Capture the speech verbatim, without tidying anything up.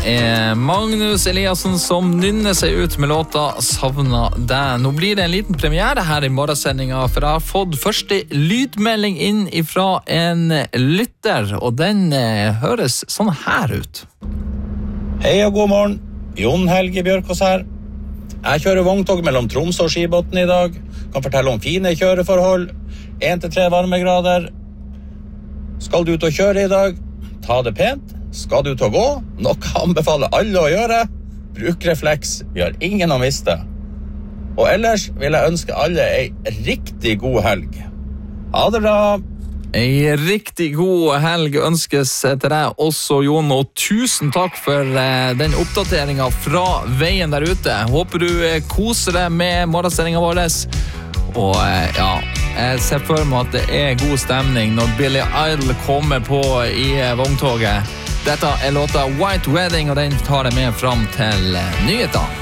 er Magnus Eliassen som nynner seg ut med låta Savna deg. Nå blir det en liten premiere her i morgensendinga, for jeg har fått første lydmelding inn ifra en lytter, og den eh, høres sånn her ut. Hei og god morgen, Jon Helge Bjørkås her. Jeg kjører vogntog mellom Troms og Skibotn i dag. Kan fortelle om fine kjøreforhold, en til tre varmegrader. Skal du ut og kjøre i dag? Ta det pent. Skal du ut og gå? Noe jeg anbefaler alle å gjøre. Bruk refleks, vi har ingen å miste. Og ellers vil jeg ønske alle en riktig god helg. Ha det bra! En riktig god helg ønskes til deg også, Jon, og tusen takk for eh, den oppdateringen fra veien der ute. Håper du eh, koser deg med morgensendingen vår. Og eh, ja, jeg ser for meg at det er god stemning når Billy Idol kommer på i eh, vogntoget. Dette er låta White Wedding, og den tar jeg med fram til eh, nyheter.